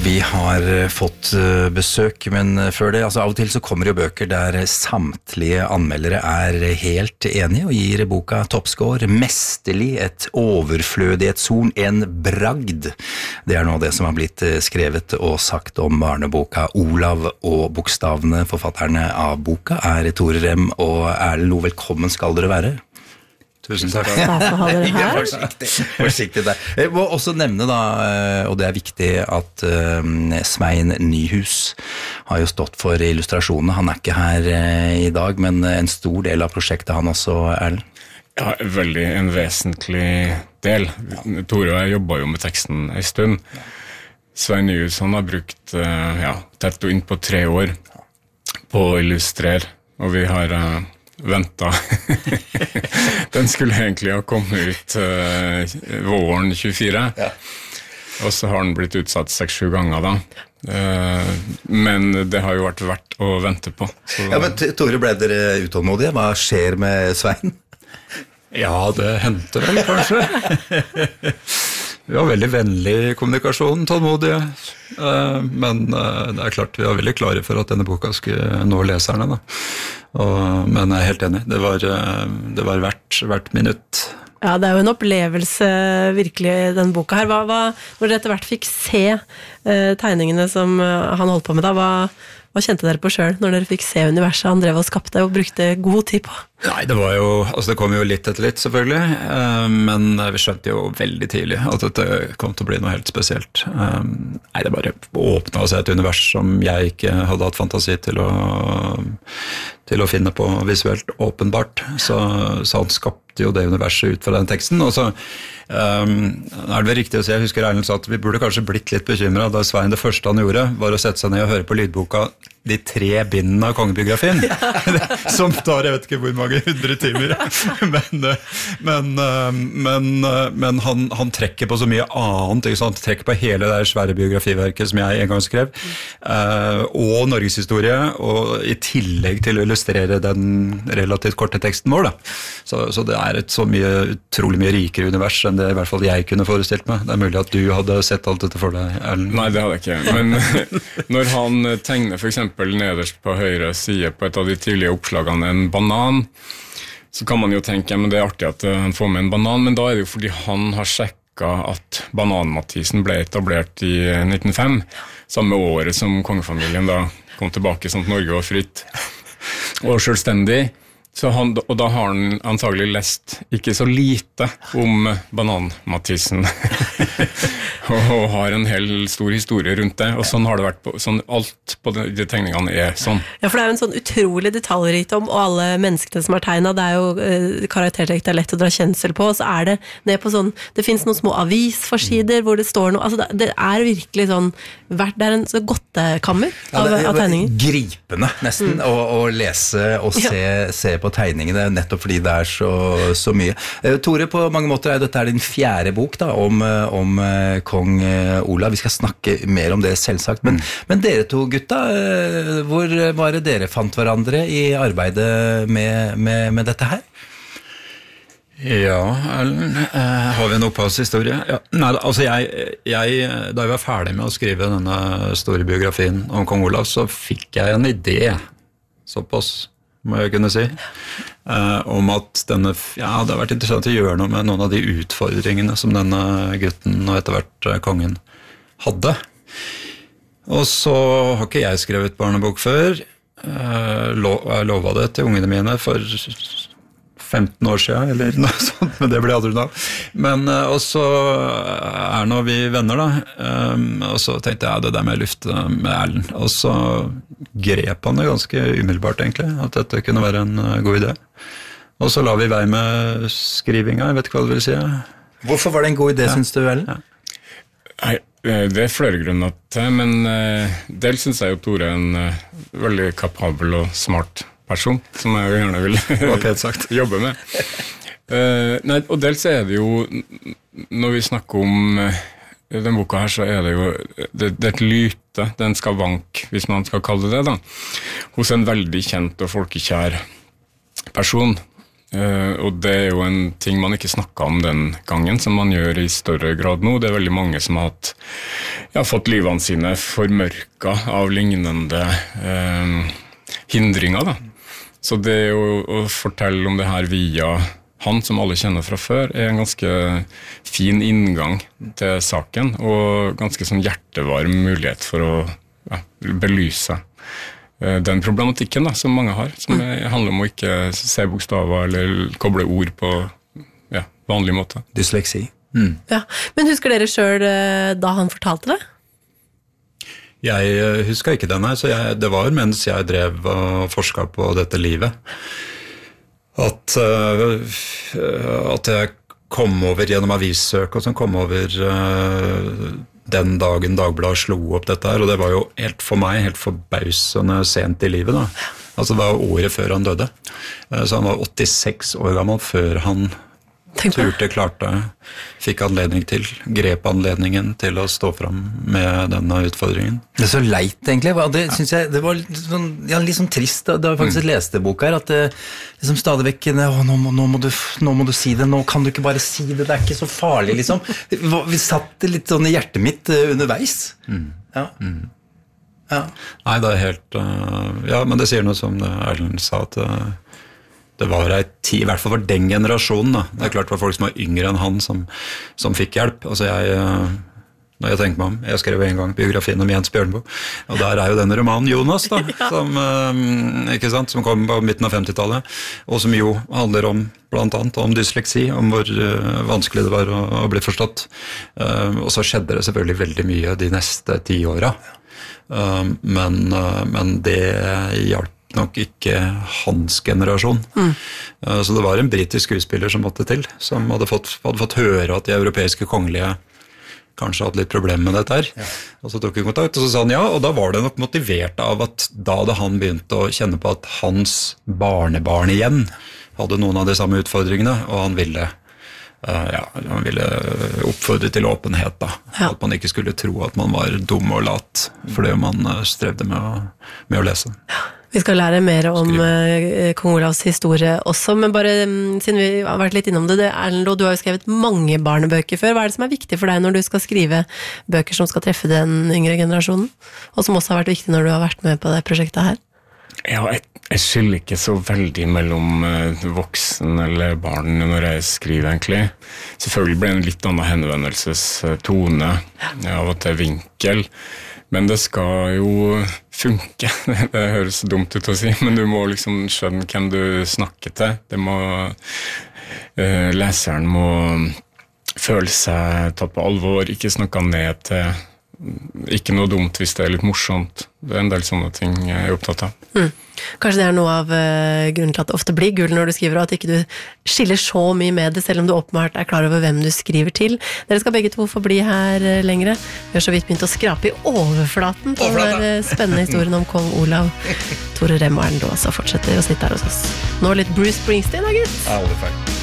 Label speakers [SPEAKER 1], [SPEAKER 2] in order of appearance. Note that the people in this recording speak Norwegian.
[SPEAKER 1] Vi har fått besøk, men før det, altså av og til så kommer jo bøker der samtlige anmeldere helt enige og gir boka toppscore, mesterlig, et overflødighetshorn, en bragd. Det nå det som har blitt skrevet og sagt om barneboka Olav, og bokstavene forfatterne av boka Tore Rem og Erlend Loe. Velkommen skal dere være.
[SPEAKER 2] Tusen takk.
[SPEAKER 1] Forsiktig der. Jeg må også nevne da, og det viktig, at Svein Nyhus har jo stått for illustrasjonene. Han ikke her i dag, men en stor del av prosjektet han også, Erlend.
[SPEAKER 2] Ja, veldig en vesentlig del. Tore og jeg jobbet jo med teksten en stund. Svein Nyhus, han har brukt tett og inn på 3 år på å illustrere, og vi har ventet. Den skulle egentlig ha kommet ut våren 24, og så har den blitt utsatt 6-7 ganger da. Men det har jo vært verdt å vente på. Så...
[SPEAKER 1] Ja, men Tore, ble dere utålmodige? Hva skjer med Svein?
[SPEAKER 3] Ja, det hendte vel kanskje. Vi har veldig vennlig kommunikasjon, tålmodige, men det klart vi var veldig klare for at denne boka skulle nå leserne da. Men jeg helt enig, det var hvert minutt.
[SPEAKER 4] Ja, det jo en opplevelse virkelig den boka her. Når dere etter hvert fikk se tegningene som han holdt på med da, hva kjente dere på selv når dere fikk se universet han drev og skapte og brukte god tid på?
[SPEAKER 3] Nei, det kom jo litt etter litt selvfølgelig, men vi skjønte jo veldig tidlig at dette kom til å bli noe helt spesielt. Nei, det bare åpnet seg et univers som jeg ikke hadde hatt fantasi til å finne på visuelt, åpenbart. Så han skapte jo det universet ut fra den teksten, og så det vel riktig å si, jeg husker Erlend sa at vi burde kanskje blitt litt bekymret da Svein det første han gjorde var å sette seg ned og høre på lydboka de 3 bindene av kongebiografien, som tar, jeg vet ikke hvor mange 100 timer, men han trekker på så mye annet, ikke sant? Trekker på hele det svære biografiverket som jeg en gang skrev, og Norgeshistorie, og i tillegg til å illustrere den relativt korte teksten vår, da. Så det et så utrolig mye rikere univers enn det i hvert fall jeg kunne forestilt meg. Det mulig at du hadde sett alt dette for deg, Erlend.
[SPEAKER 2] Nei, det hadde jeg ikke, men når han tegner for eksempel nederst på høyre side på et av de tidlige oppslagene en banan, så kan man jo tenke, men det artig at han får med en banan, men da det jo fordi han har sjekket at Banan-Mathisen ble etablert i 1905, samme året som kongefamilien da kom tilbake sånn at Norge var fritt og selvstendig. Og da har han antagelig lest ikke så lite om Banan-Mathisen og har en hel stor historie rundt det, og sånn har det vært sånn alt på de tegningene sånn.
[SPEAKER 4] Ja, for det jo en sånn utrolig detaljrikdom, og alle menneskene som tegnet, det jo karaktertrekk det lett å dra kjensel på, og så det ned på sånn, det finnes noen små avisforsider hvor det står noe, altså det virkelig sånn, det en så godtekammer av tegninger.
[SPEAKER 1] Gripende nesten, å lese og se på tegningene, nettopp fordi det så mye. Tore, på mange måter dette din 4. bok da, om kong Olav. Vi skal snakke mer om det selvsagt, men dere to gutta, hvor var det dere fant hverandre i arbeidet med dette her?
[SPEAKER 3] Ja, Erlend, har vi en opphavshistorie? Ja. Nei, altså da jeg var ferdig med å skrive denne store biografien om kong Olav, så fikk jeg en idé, såpass må jeg kunne si, om at det har vært interessant å gjøre noe med noen av de utfordringene som denne gutten og etter hvert kongen hadde. Og så har ikke jeg skrevet barnebok før. Jeg lovet det til ungene mine for 15 år siden, eller noe sånt, men det ble aldri noe. Men også nå vi venner da, og så tenkte jeg det der med lufte med Erlend, og så grep han det ganske umiddelbart egentlig, at dette kunne være en god idé. Og så la vi vei med skrivinga, jeg vet ikke hva det vil si.
[SPEAKER 1] Hvorfor var det en god idé, synes du, Erlend?
[SPEAKER 2] Nei, det flere grunner til, men dels synes jeg jo Tore en veldig kapabel og smart person, som jeg gjerne vil jobbe med. Nei, og dels det jo, når vi snakker om den boka her, så det jo det et lyte, det en skavank, hvis man skal kalle det da, hos en veldig kjent og folkekjær person. Og det jo en ting man ikke snakket om den gangen, som man gjør i større grad nå. Det veldig mange som har hatt har fått livene sine formørket av lignende hindringer da. Så det å fortelle om det her via han som alle kjenner fra før en ganske fin inngang til saken og ganske sånn hjertevarm mulighet for å belyse den problematikken da, som mange har, som handler om å ikke se bokstaver eller koble ord på vanlig måte.
[SPEAKER 1] Dysleksi.
[SPEAKER 4] Ja, men husker dere selv da han fortalte det?
[SPEAKER 3] Jeg husker ikke det, nei, så det var mens jeg drev og forsket på dette livet, at jeg kom over gjennom avissøk, og så kom over den dagen Dagbladet slo opp dette her, og det var jo for meg helt forbausende sent i livet da. Altså det var året før han døde. Så han var 86 år gammel før han klarte, fikk anledning til, grep anledningen til å stå fram med denne utfordringen. Det
[SPEAKER 1] så leit egentlig, det synes jeg, det var litt sånn trist, det var faktisk et lesebok her, at det liksom stadig vekk, nå må du si det, nå kan du ikke bare si det, det ikke så farlig liksom. Vi satt litt sånn i hjertet mitt underveis. Ja.
[SPEAKER 3] Nei, det helt, men det sier noe som Erlend sa, at det var en tid, i hvert fall for den generasjonen da. Det klart det var folk som var yngre enn han som fikk hjelp. Altså når jeg tenker meg om, jeg skrev en gang biografien om Jens Bjørneboe, og der jo denne romanen Jonas da, som kom på midten av 50-tallet, og som jo handler om, blant annet om dysleksi, om hvor vanskelig det var å bli forstått. Og så skjedde det selvfølgelig veldig mye de neste 10 årene. Men det hjalp nok ikke hans generasjon. Så det var en britisk skuespiller som måtte til, som hadde fått høre at de europeiske kongelige kanskje hadde litt problemer med dette her. Og så tok vi kontakt, og så sa han ja, og da var det nok motivert av at da hadde han begynt å kjenne på at hans barnebarn igjen hadde noen av de samme utfordringene, og han ville oppfordre til åpenhet da. At man ikke skulle tro at man var dum og lat, fordi man strevde med å lese.
[SPEAKER 4] Vi skal lære mer om Kong Olavs historie også, men bare siden vi har vært litt innom det, Erlend, du har jo skrevet mange barnebøker før. Hva det som viktig for deg når du skal skrive bøker som skal treffe den yngre generasjonen, og som også har vært viktig når du har vært med på det prosjektet her?
[SPEAKER 2] Ja, jeg skiller ikke så veldig mellom voksen eller barn når jeg skriver egentlig. Selvfølgelig ble det en litt annen henvendelsestone av og til vinkel, men det skal jo funke. Det høres dumt ut å si, men du må liksom skjønne hvem du snakker til. Leseren må føle seg tatt på alvor, ikke snakke ned til, ikke noe dumt hvis det litt morsomt. Det en del sånne ting jeg opptatt av.
[SPEAKER 4] Kanskje det noe av grunnen til at det ofte blir gull når du skriver, og at ikke du skiller så mye med det, selv om du åpenbart klar over hvem du skriver til. Dere skal begge to få bli her lengre. Vi har så vidt begynt å skrape i overflaten på den spennende historien om Kong Olav. Tore Rem og Erlend Loe fortsetter å sitte her hos oss. Nå litt Bruce Springsteen, da, gutt?
[SPEAKER 1] Ja, det er feil.